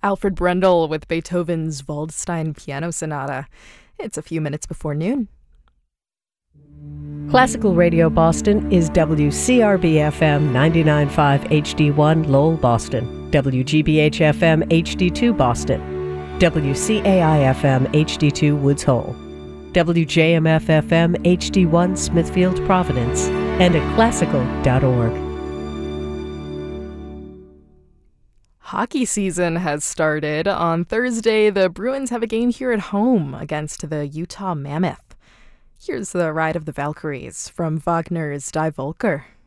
Alfred Brendel with Beethoven's Waldstein Piano Sonata. It's a few minutes before noon. Classical Radio Boston is WCRB-FM 99.5 HD1 Lowell, Boston, WGBH-FM HD2 Boston, WCAI-FM HD2 Woods Hole, WJMF-FM HD1 Smithfield, Providence, and at classical.org. Hockey season has started. On Thursday, the Bruins have a game here at home against the Utah Mammoth. Here's the Ride of the Valkyries from Wagner's Die Volker.